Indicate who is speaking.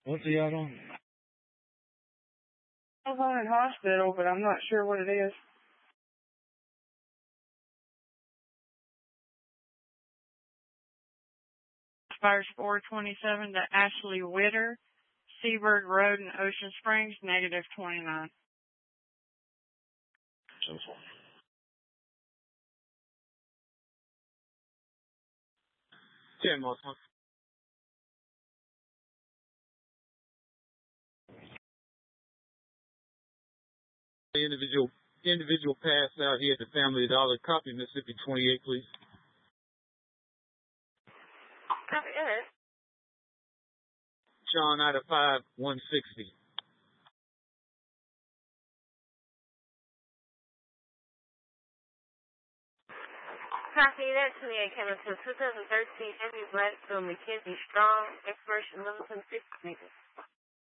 Speaker 1: What's he out on?
Speaker 2: Oakland Hospital, but I'm not sure what it is. Fires 427 to Ashley Witter, Seabird Road in Ocean Springs, -29.
Speaker 1: Yeah, Martin. The individual passed out here at the Family Dollar. Copy Mississippi 28, please.
Speaker 2: Copy it.
Speaker 1: Sean out of 160.
Speaker 2: Copy that. 28 coming to 2013 Chevy Blackstone Mackenzie Strong, expiration 11/26.